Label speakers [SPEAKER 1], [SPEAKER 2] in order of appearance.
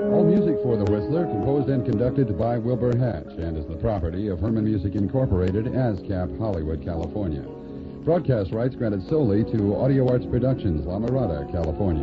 [SPEAKER 1] All music for The Whistler composed and conducted by Wilbur Hatch and is the property of Herman Music Incorporated, ASCAP, Hollywood, California. Broadcast rights granted solely to Audio Arts Productions, La Mirada, California.